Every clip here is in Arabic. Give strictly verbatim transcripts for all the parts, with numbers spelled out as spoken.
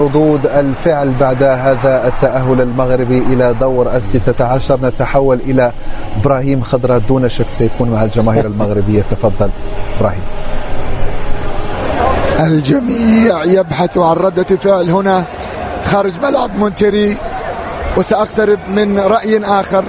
ردود الفعل بعد هذا التأهل المغربي إلى دور الستة عشر. نتحول إلى إبراهيم خضراء، دون شك سيكون مع الجماهير المغربية. تفضل إبراهيم. الجميع يبحث عن ردة فعل هنا خارج ملعب مونتيري، وسأقترب من رأي آخر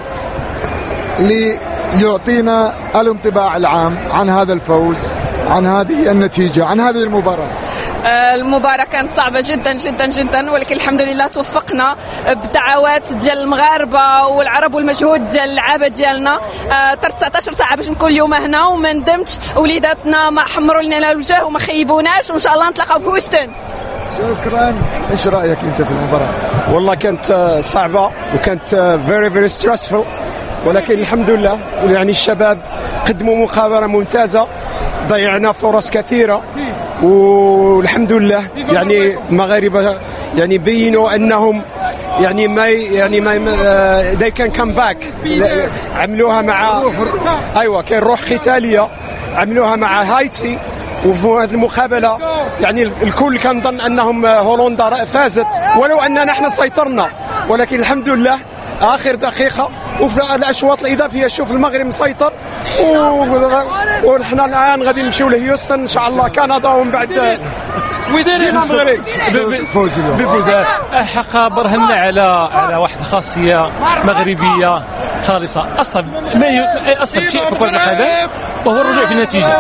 ليعطينا الانطباع العام عن هذا الفوز، عن هذه النتيجة، عن هذه المباراة. المباراة كانت صعبة جدا جدا جدا، ولكن الحمد لله توفقنا بدعوات ديال المغاربة والعرب والمجهود ديال اللعابة ديالنا. طرت تسعة عشر ساعة باش نكون اليوم هنا وما ندمتش، وليداتنا ما حمروا لنا الوجه وما خيبوناش، وإن شاء الله نتلاقاو في هوستن. شكرا. ايش رأيك انت في المباراة؟ والله كانت صعبة وكانت فيري فيري ستريسفul، ولكن الحمد لله يعني الشباب قدموا مقابلة ممتازة، ضيعنا فرص كثيرة والحمد لله يعني المغاربة يعني بينوا انهم يعني ما يعني ما they can come back. عملوها مع ايوه كان روح قتالية، عملوها مع هايتي، وفي هذه المقابلة يعني الكل كان ظن انهم هولندا فازت، ولو اننا نحن سيطرنا، ولكن الحمد لله اخر دقيقة وفي الاشواط الاضافيه شوف المغرب مسيطر، ونحن الان غادي نمشيو لهيوستن ان شاء الله كندا، ومن بعد ودينا المغرب بفوز. حقا برهنا على على واحد الخاصيه مغربيه خالصه. اصعب ما ي... اصعب شيء في كره القدم وهو الرجوع في النتيجه.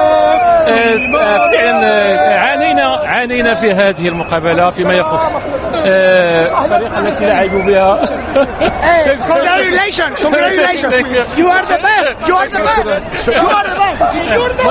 فعلا عانينا عانينا في هذه المقابله فيما يخص الطريقه التي لعبوا بها. Congratulations, congratulations. You are the best. You are the best. You are the best. You are the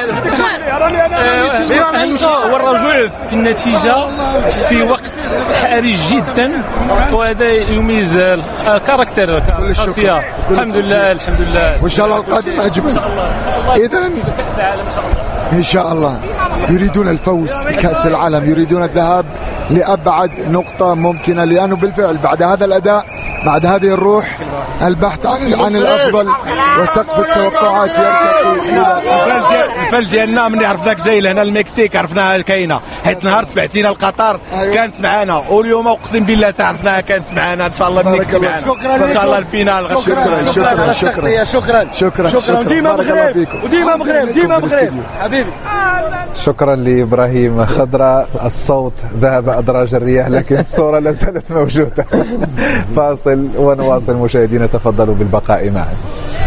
best. أهم شيء هو الرجوع في النتيجة في وقت حرج جدا، وهذا يميز الكاركتر الشخصية. الحمد لله الحمد لله، وإن شاء الله القادم أجمل. إذن إن شاء الله يريدون الفوز بكأس العالم، يريدون الذهاب لأبعد نقطة ممكنة، لأنه بالفعل بعد هذا الأداء، بعد هذه الروح، البحث عن عن الأفضل وسقف التوقعات يرتقي. الفل ديالنا من عرفناك جاي لهنا المكسيك عرفناها كاينه، حيت نهار تبعتينا لقطر كانت معانا، واليوم اقسم بالله تعرفناها كانت معانا. ان شاء الله بنكتب معانا ان شاء الله الفينال. شكرا شكرا شكرا شكرا شكرا شكرا. ديما مغرب وديما مغرب ديما مغرب حبيبي. شكرا لإبراهيم خضراء. الصوت ذهب أدراج الرياح لكن الصورة لا زالت موجودة. فاصل ونواصل مشاهدينا، تفضلوا بالبقاء معنا.